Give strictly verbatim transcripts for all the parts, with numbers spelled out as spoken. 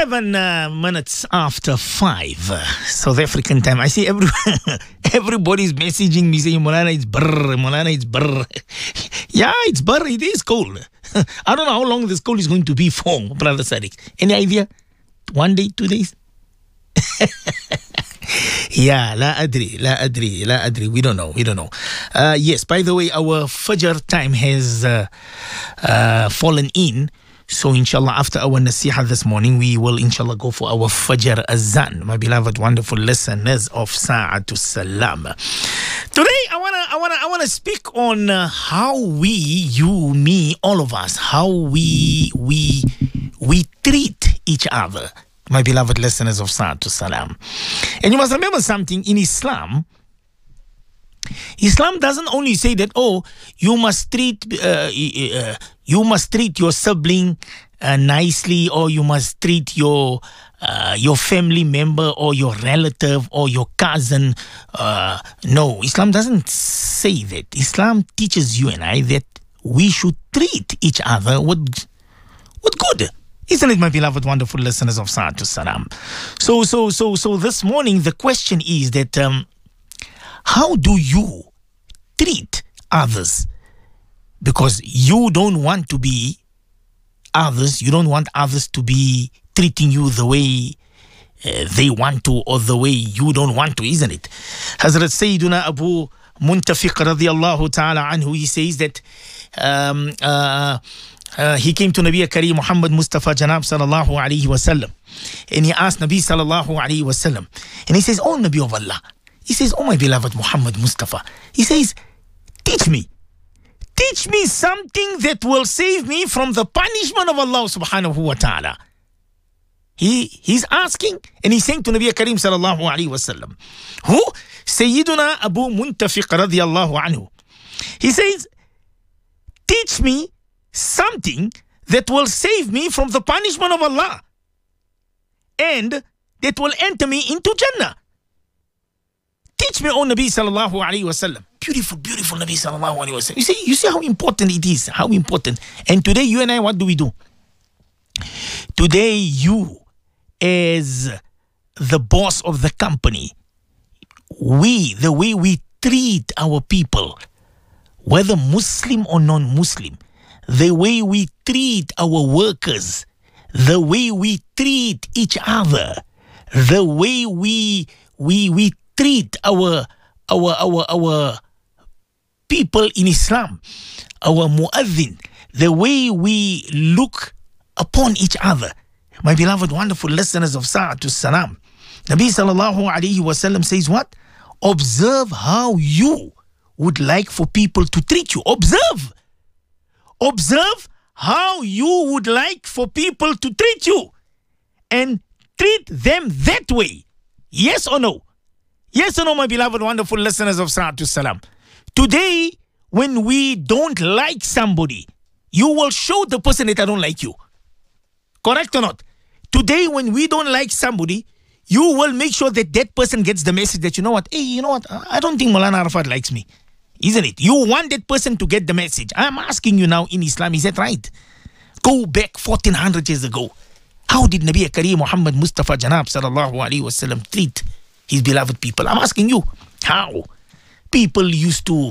Seven uh, minutes after five, uh, South African time. I see every everybody's messaging me saying, Molana, it's brr, Molana, it's brr. Yeah, it's brr, it is cold. I don't know how long this cold is going to be for, Brother Sadiq. Any idea? One day, two days? Yeah, la adri, la adri, la adri. We don't know, we don't know. Uh, yes, by the way, our Fajr time has uh, uh, fallen in. So inshallah, after our nasiha this morning, we will inshallah go for our Fajr Azan, my beloved, wonderful listeners of Sa'atul Salam. Today, I wanna, I wanna, I wanna speak on uh, how we, you, me, all of us, how we, we, we treat each other, my beloved listeners of Sa'atul Salam. And you must remember something in Islam. Islam doesn't only say that, oh, you must treat uh, uh, you must treat your sibling uh, nicely, or you must treat your uh, your family member or your relative or your cousin. Uh, no, Islam doesn't say that. Islam teaches you and I that we should treat each other with with good. Isn't it, my beloved, wonderful listeners of Sa'atul Salam? So, so, so, so this morning the question is that. Um, How do you treat others? Because you don't want to be others, you don't want others to be treating you the way uh, they want to or the way you don't want to, isn't it? Hazrat Sayyiduna Abu Muntafiq radiyallahu ta'ala anhu, he says that um, uh, uh, he came to Nabi Kareem Muhammad Mustafa Janab sallallahu alayhi wa sallam, and he asked Nabi sallallahu alayhi wa sallam, and he says, oh Nabi of Allah, he says, oh my beloved Muhammad Mustafa, he says, teach me. Teach me something that will save me from the punishment of Allah subhanahu wa ta'ala. He, he's asking, and he's saying to Nabi Kareem sallallahu alayhi wa sallam, who? Sayyiduna Abu Muntafiq radiyallahu anhu. He says, teach me something that will save me from the punishment of Allah and that will enter me into Jannah. Teach me, O Nabi sallallahu alayhi wa sallam. Beautiful, beautiful Nabi sallallahu alayhi wa sallam. You see, you see how important it is, how important. And today, you and I, what do we do? Today, you, as the boss of the company, we, the way we treat our people, whether Muslim or non-Muslim, the way we treat our workers, the way we treat each other, the way we, we, we treat our our our our people in Islam, our muazzin, the way we look upon each other. My beloved, wonderful listeners of Sa'atul Salam, Nabi sallallahu alayhi wa sallam says what? Observe how you would like for people to treat you. Observe. Observe how you would like for people to treat you. And treat them that way. Yes or no? Yes or no, my beloved, wonderful listeners of Sa'atul Salam? Today, when we don't like somebody, you will show the person that I don't like you. Correct or not? Today, when we don't like somebody, you will make sure that that person gets the message that, you know what, hey, you know what, I don't think Maulana Arafat likes me. Isn't it? You want that person to get the message. I'm asking you now in Islam, is that right? Go back fourteen hundred years ago. How did Nabi Kareem Muhammad Mustafa Janab sallallahu alayhi wa sallam treat his beloved people? I'm asking you, how? People used to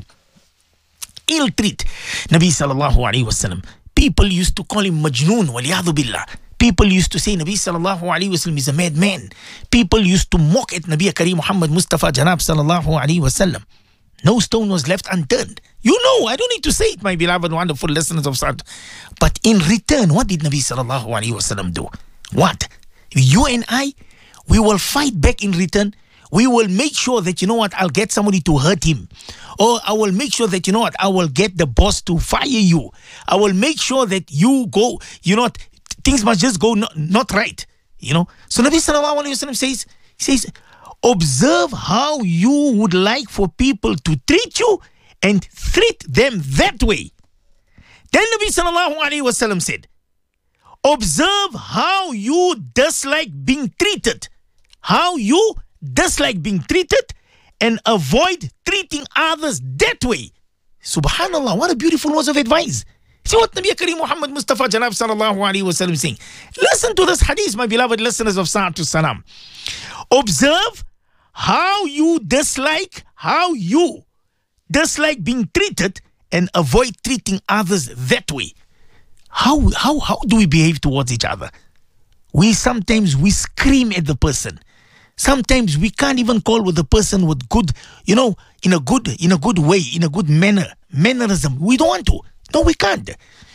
ill-treat Nabi sallallahu alayhi wa sallam. People used to call him Majnoon, waliyadu billah. People used to say Nabi sallallahu alayhi wa sallam is a madman. People used to mock at Nabi Kareem Muhammad Mustafa Janab sallallahu alayhi wa sallam. No stone was left unturned. You know, I don't need to say it, my beloved, wonderful listeners of Sa'ad. But in return, what did Nabi sallallahu alayhi wa sallam do? What? You and I, we will fight back in return. We will make sure that, you know what, I'll get somebody to hurt him. Or I will make sure that, you know what, I will get the boss to fire you. I will make sure that you go, you know what, things must just go not, not right. You know? So Nabi sallallahu alayhi wa sallam says, he says, observe how you would like for people to treat you and treat them that way. Then Nabi sallallahu alayhi wa sallam said, observe how you dislike being treated. How you dislike being treated and avoid treating others that way. Subhanallah, what a beautiful words of advice. See what Nabi Kareem Muhammad Mustafa Janab sallallahu alayhi wa sallam is saying. Listen to this hadith, my beloved listeners of Sa'atu Salam. Observe how you dislike, how you dislike being treated and avoid treating others that way. How, how, how do we behave towards each other? We sometimes, we scream at the person. Sometimes we can't even call with the person with good, you know, in a good, in a good way, in a good manner, mannerism. We don't want to. No, we can't.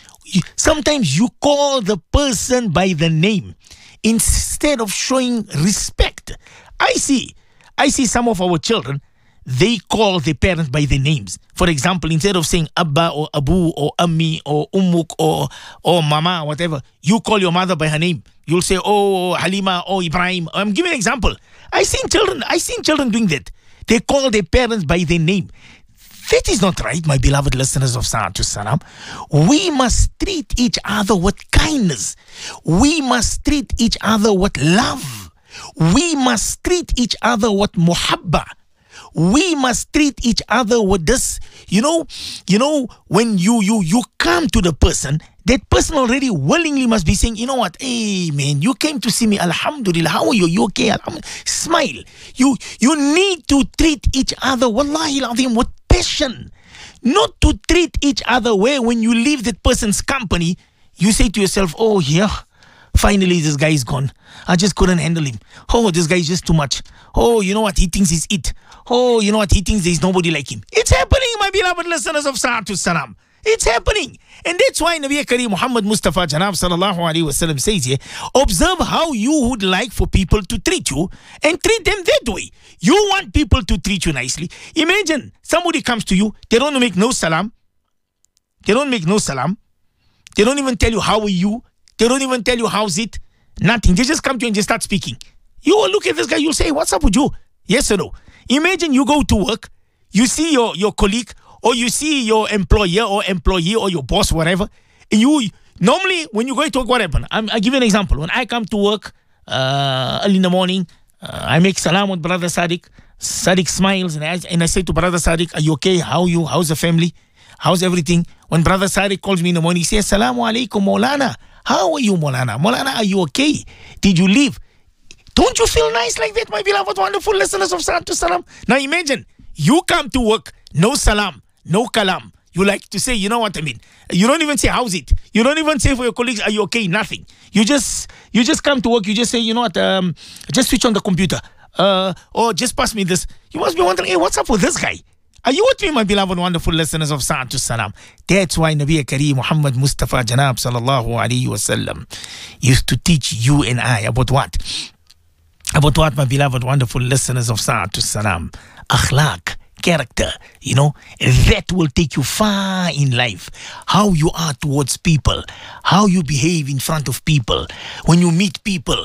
Sometimes you call the person by the name instead of showing respect. I see, I see some of our children, they call their parents by their names. For example, instead of saying Abba or Abu or Ammi or Ummuk or, or Mama or whatever, you call your mother by her name. You'll say, oh, Halima, oh, Ibrahim. I'm giving an example. I seen children, I seen children doing that. They call their parents by their name. That is not right, my beloved listeners of Sa'atu Salam. We must treat each other with kindness. We must treat each other with love. We must treat each other with muhabba. We must treat each other with this, you know, you know, when you, you, you come to the person, that person already willingly must be saying, you know what, hey man, you came to see me, alhamdulillah, how are you, you okay, alhamdulillah. Smile. You, you need to treat each other, wallahi al-azim, with passion. Not to treat each other where when you leave that person's company, you say to yourself, oh yeah, finally this guy is gone. I just couldn't handle him. Oh, this guy is just too much. Oh, you know what, he thinks he's it. Oh, you know what, he thinks there's nobody like him. It's happening, my beloved listeners of Sa'atu Salam. It's happening. And that's why Nabi Kareem Muhammad Mustafa Janab sallallahu alayhi wa sallam says here, observe how you would like for people to treat you and treat them that way. You want people to treat you nicely. Imagine somebody comes to you, they don't make no salam. They don't make no salam. They don't even tell you how are you. They don't even tell you how's it. Nothing. They just come to you and just start speaking. You will look at this guy, you'll say, what's up with you? Yes or no? Imagine you go to work, you see your, your colleague, or you see your employer or employee or your boss, whatever, and you, normally when you go to work, what happens? I'm, I'll give you an example. When I come to work uh, early in the morning, uh, I make salam with Brother Sadiq. Sadiq smiles and I, and I say to Brother Sadiq, are you okay? How are you? How's the family? How's everything? When Brother Sadiq calls me in the morning, he says, Assalamu alaikum, Maulana. How are you, Maulana? Maulana, are you okay? Did you leave? Don't you feel nice like that, my beloved, wonderful listeners of Sa'atu Salam? Now imagine, you come to work, no salam, no kalam. You like to say, you know what I mean? You don't even say, how's it? You don't even say for your colleagues, are you okay? Nothing. You just you just come to work, you just say, you know what, um, just switch on the computer. Uh, or just pass me this. You must be wondering, hey, what's up with this guy? Are you with me, my beloved, wonderful listeners of Sa'atu Salam? That's why Nabi Kareem Muhammad Mustafa Janab sallallahu alayhi wa sallam used to teach you and I about what? About what, my beloved, wonderful listeners of Sa'atu Salam? Akhlaq, character, you know, that will take you far in life. How you are towards people, how you behave in front of people, when you meet people,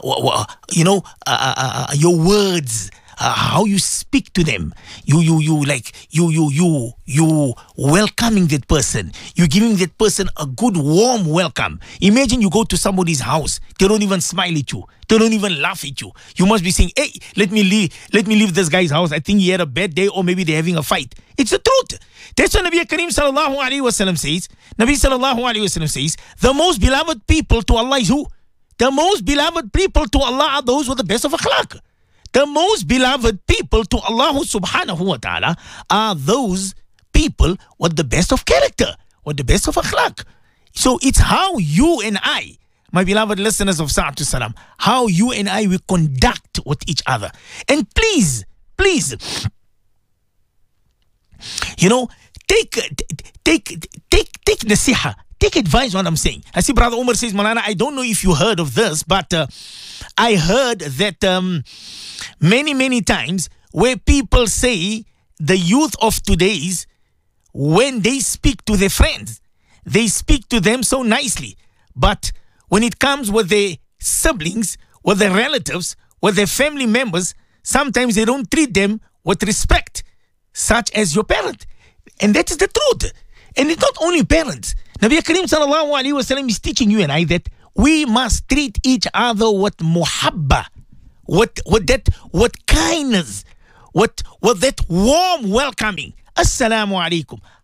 you know, uh, uh, uh, your words, uh, how you speak to them, you, you, you, like, you, you, you, you welcoming that person, you giving that person a good, warm welcome. Imagine you go to somebody's house, they don't even smile at you. They don't even laugh at you. You must be saying, hey, let me leave, let me leave this guy's house. I think he had a bad day or maybe they're having a fight. It's the truth. That's what Nabi Kareem sallallahu alayhi wa sallam says. Nabi sallallahu alayhi wa sallam says, the most beloved people to Allah is who? The most beloved people to Allah are those with the best of akhlaq. The most beloved people to Allah subhanahu wa ta'ala are those people with the best of character, with the best of akhlaq. So it's how you and I, my beloved listeners of Sa'atu Salam, how you and I will conduct with each other. And please, please, you know, take, take, take, take nasiha, take advice on what I'm saying. I see Brother Umar says, Malana, I don't know if you heard of this, but uh, I heard that um, many, many times where people say the youth of today's, when they speak to their friends, they speak to them so nicely. But when it comes with their siblings, with their relatives, with their family members, sometimes they don't treat them with respect, such as your parent. And that is the truth. And it's not only parents. Nabi Kareem sallallahu alayhi wa sallam is teaching you and I that we must treat each other with muhabba, with, with that, with kindness, with, with that warm welcoming. Assalamu alaikum.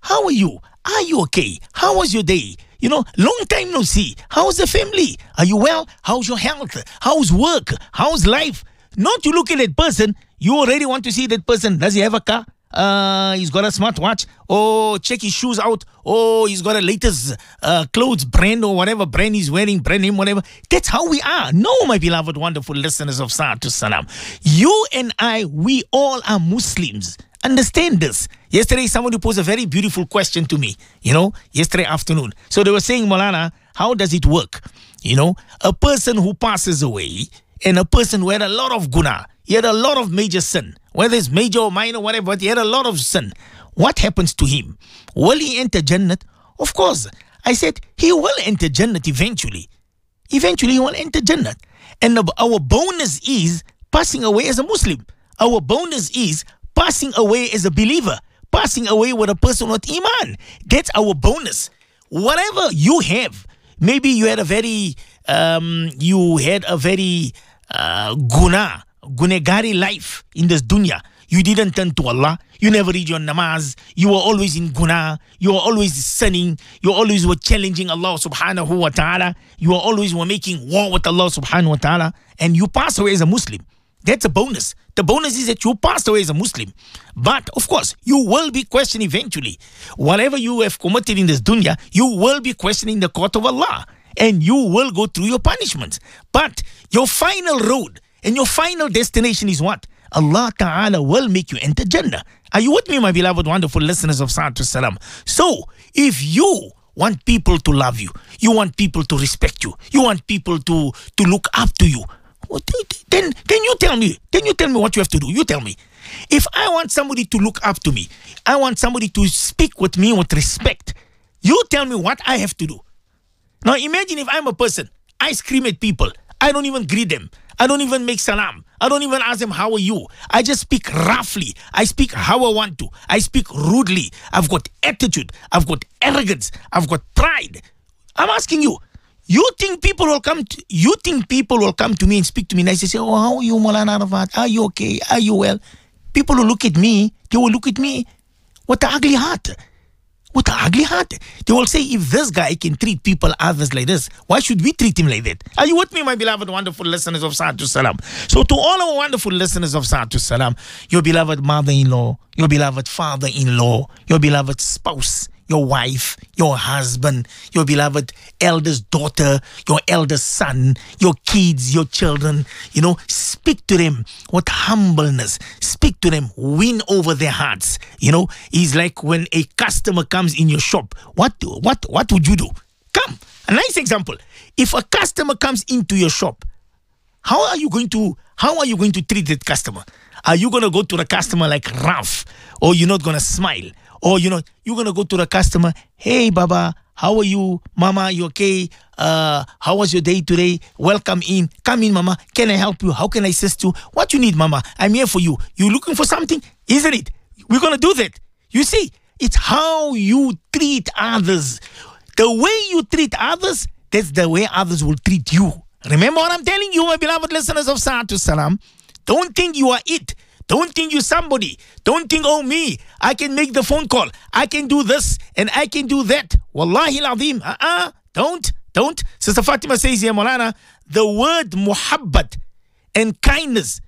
how are you? Are you okay? How was your day? You know, long time no see. How's the family? Are you well? How's your health? How's work? How's life? Not you look at that person, you already want to see that person. Does he have a car? Uh, he's got a smartwatch. Oh, check his shoes out. Oh, he's got a latest uh, clothes brand or whatever brand he's wearing, brand name, whatever. That's how we are. No, my beloved, wonderful listeners of Sa'atu Salam. You and I, we all are Muslims. Understand this. Yesterday, somebody posed a very beautiful question to me, you know, yesterday afternoon. So they were saying, Maulana, how does it work? You know, a person who passes away and a person who had a lot of guna, he had a lot of major sin, whether it's major or minor, whatever, but he had a lot of sin. What happens to him? Will he enter Jannat? Of course. I said, he will enter Jannat eventually. Eventually, he will enter Jannat. And our bonus is passing away as a Muslim. Our bonus is passing away as a believer, passing away with a person with Iman. That's our bonus. Whatever you have, maybe you had a very, um, you had a very uh, guna, gunegari life in this dunya. You didn't turn to Allah. You never read your namaz. You were always in guna. You were always sinning. You always were challenging Allah subhanahu wa ta'ala. You were always were making war with Allah subhanahu wa ta'ala. And you pass away as a Muslim. That's a bonus. The bonus is that you passed away as a Muslim. But, of course, you will be questioned eventually. Whatever you have committed in this dunya, you will be questioning the court of Allah. And you will go through your punishments. But your final road and your final destination is what? Allah Ta'ala will make you enter Jannah. Are you with me, my beloved, wonderful listeners of Sa'atu Salam? So, if you want people to love you, you want people to respect you, you want people to, to look up to you, then, then you tell me, then you tell me what you have to do. You tell me. If I want somebody to look up to me, I want somebody to speak with me with respect, you tell me what I have to do. Now imagine if I'm a person, I scream at people, I don't even greet them, I don't even make salam, I don't even ask them how are you, I just speak roughly, I speak how I want to, I speak rudely, I've got attitude, I've got arrogance, I've got pride. I'm asking you, you think people will come to, you think people will come to me and speak to me and I say, oh, how are you, Maulana Arafat? Are you okay? Are you well? People will look at me, they will look at me with an ugly heart. With an ugly heart. They will say, if this guy can treat people, others like this, why should we treat him like that? Are you with me, my beloved, wonderful listeners of Sa'atu Salam? So to all our wonderful listeners of Sa'atu Salam, your beloved mother-in-law, your beloved father-in-law, your beloved spouse, your wife, your husband, your beloved eldest daughter, your eldest son, your kids, your children, you know, speak to them with humbleness. Speak to them, win over their hearts. You know, it's like when a customer comes in your shop, what, what, what would you do? Come, a nice example. If a customer comes into your shop, how are you going to, how are you going to treat that customer? Are you going to go to the customer like rough, or you're not going to smile? Or, you know, you're going to go to the customer, hey, Baba, how are you? Mama, you okay? Uh, how was your day today? Welcome in. Come in, Mama. Can I help you? How can I assist you? What you need, Mama? I'm here for you. You looking for something? Isn't it? We're going to do that. You see, it's how you treat others. The way you treat others, that's the way others will treat you. Remember what I'm telling you, my beloved listeners of Sa'atu Salam? Don't think you are it. Don't think you're somebody. Don't think, oh, me, I can make the phone call. I can do this and I can do that. Wallahi al-azim. Uh-uh. Don't. Don't. Sister Fatima says here, Maulana, the word muhabbat and kindness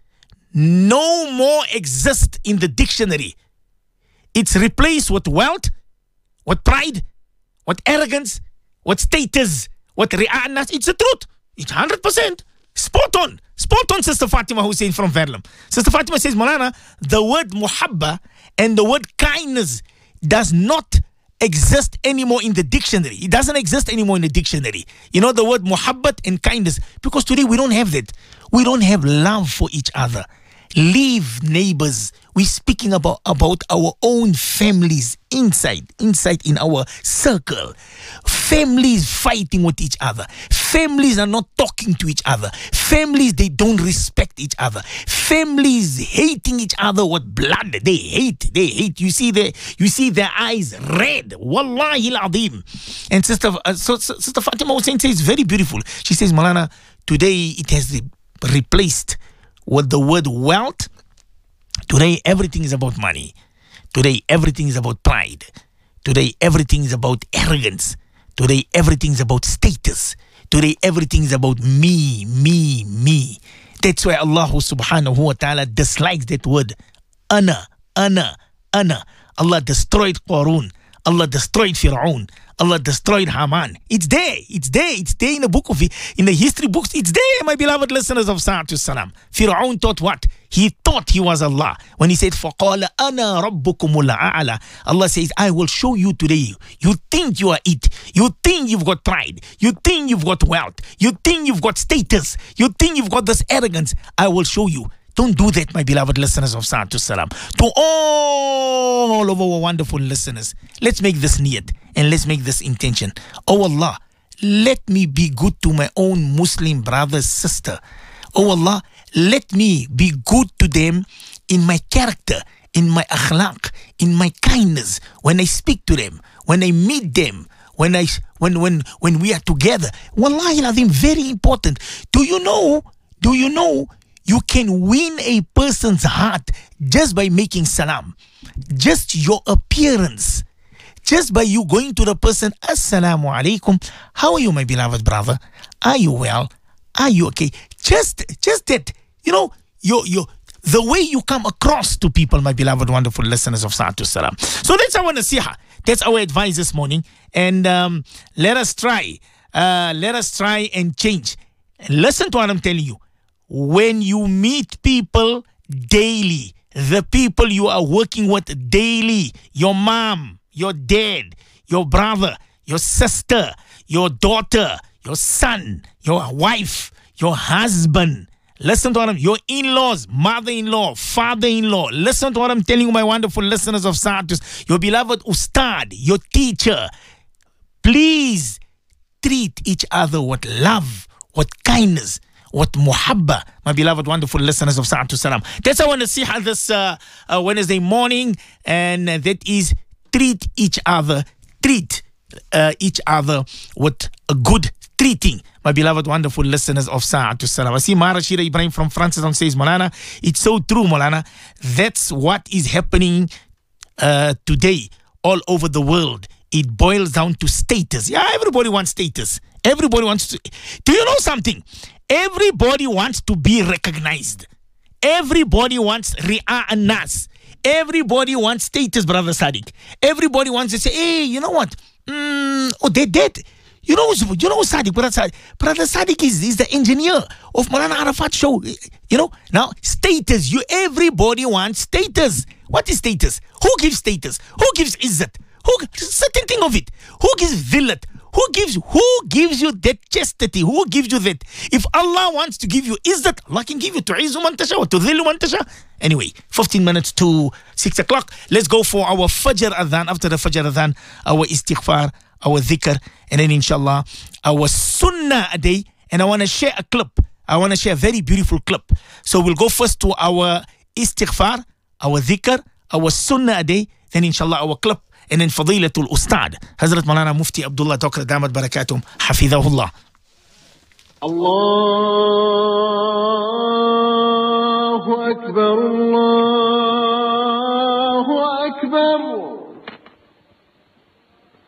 no more exist in the dictionary. It's replaced with wealth, with pride, with arrogance, with status, with ri'anas. It's the truth. It's one hundred percent. Spot on. Spot on, Sister Fatima Hussein from Verlam. Sister Fatima says, Maulana, the word muhabba and the word kindness does not exist anymore in the dictionary. It doesn't exist anymore in the dictionary. You know, the word muhabbat and kindness, because today we don't have that. We don't have love for each other. Leave neighbors. We're speaking about, about our own families inside, inside in our circle. Families fighting with each other. Families are not talking to each other. Families, they don't respect each other. Families hating each other with blood. They hate, they hate. You see their, you see their eyes red. Wallahi al-azim. And Sister, uh, so, so, Sister Fatima Hussein says, very beautiful. She says, Maulana, today it has re replaced with the word wealth. Today everything is about money. Today everything is about pride. Today, everything is about arrogance. Today, everything is about status. Today, everything is about me, me, me. That's why Allah subhanahu wa ta'ala dislikes that word. Ana, ana, ana. Allah destroyed Qarun. Allah destroyed Fir'aun. Allah destroyed Haman. It's there. It's there. It's there in the book of, in the history books. It's there, my beloved listeners of Sa'atu Salam. Fir'aun thought what? He thought he was Allah. When he said, فَقَالَ أَنَا رَبُّكُمُ الْأَعْلَى. Allah says, I will show you today. You think you are it. You think you've got pride. You think you've got wealth. You think you've got status. You think you've got this arrogance. I will show you. Don't do that, my beloved listeners of Sa'atu Salam. To all of our wonderful listeners, let's make this niyat and let's make this intention. Oh Allah, let me be good to my own Muslim brother, sister. Oh Allah, let me be good to them in my character, in my akhlaq, in my kindness, when I speak to them, when I meet them, when I when when when we are together. Wallahi Azim, very important. Do you know? Do you know? You can win a person's heart just by making salam. Just your appearance. Just by you going to the person, Assalamu alaikum. How are you, my beloved brother? Are you well? Are you okay? Just just that, you know, your your the way you come across to people, my beloved wonderful listeners of Sa'atu Salam. So that's our nasiha. That's our advice this morning. And um, let us try. Uh, let us try and change. Listen to what I'm telling you. When you meet people daily, the people you are working with daily, your mom, your dad, your brother, your sister, your daughter, your son, your wife, your husband, listen to what I'm, your in-laws, mother-in-law, father-in-law, listen to what I'm telling you, my wonderful listeners of Sa'atus, your beloved ustad, your teacher. Please treat each other with love, with kindness, what muhabba, my beloved wonderful listeners of Sa'atu Salam. That's our nasiha this uh, uh, Wednesday morning, and uh, that is treat each other, treat uh, each other with a good treating, my beloved wonderful listeners of Sa'atu Salam. I see Mara Shira Ibrahim from Francistown says, Molana, it's so true, Molana. That's what is happening uh, today all over the world. It boils down to status. Yeah, everybody wants status. Everybody wants to. Do you know something? Everybody wants to be recognized. Everybody wants ri'a and nas. Everybody wants status, Brother Sadiq. Everybody wants to say, hey, you know what? Mm, oh, they did. You know, you know Sadiq, Brother Sadiq. Brother Sadiq is, is the engineer of Maulana Arafat show. You know, now status. You everybody wants status. What is status? Who gives status? Who gives izzat? Who certain thing of it? Who gives dhillat? Who gives who gives you that chastity? Who gives you that? If Allah wants to give you izzat, Allah can give you to izu man tasha wa tudhillu man tasha. Anyway, fifteen minutes to six o'clock. Let's go for our Fajr Adhan. After the Fajr Adhan, our istighfar, our dhikr, and then inshallah, our sunnah a day. And I want to share a clip. I want to share a very beautiful clip. So we'll go first to our istighfar, our dhikr, our sunnah a day. Then inshallah, our clip. And then Fadilatul Ustad, Hazrat Maulana Mufti Abdullah Dokra Damat Barakatum, Hafidahullah. Allahu Akbar.